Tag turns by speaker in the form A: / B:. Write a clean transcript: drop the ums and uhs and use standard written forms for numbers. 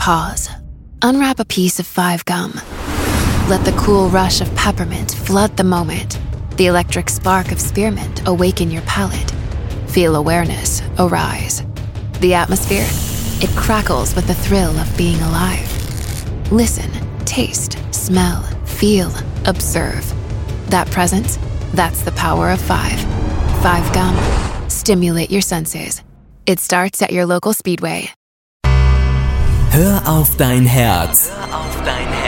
A: Pause. Unwrap a piece of 5 gum. Let the cool rush of peppermint flood the moment. The electric spark of spearmint awaken your palate. Feel awareness arise. The atmosphere, it crackles with the thrill of being alive. Listen, taste, smell, feel, observe. That presence, that's the power of 5. 5 gum. Stimulate your senses. It starts at your local Speedway.
B: Hör auf dein Herz.
C: Hör auf dein Herz.